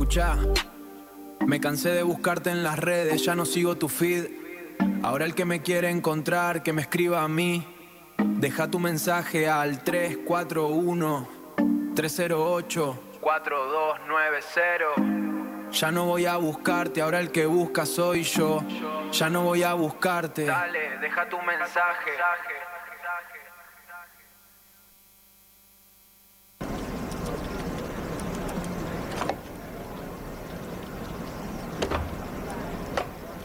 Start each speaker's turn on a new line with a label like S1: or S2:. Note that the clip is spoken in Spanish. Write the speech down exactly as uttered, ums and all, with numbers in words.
S1: Escuchá, me cansé de buscarte en las redes, ya no sigo tu feed. Ahora el que me quiere encontrar, que me escriba a mí. Deja tu mensaje al tres cuatro uno, tres cero ocho, cuatro dos nueve cero. Ya no voy a buscarte, ahora el que busca soy yo. Ya no voy a buscarte. Dale, deja tu mensaje.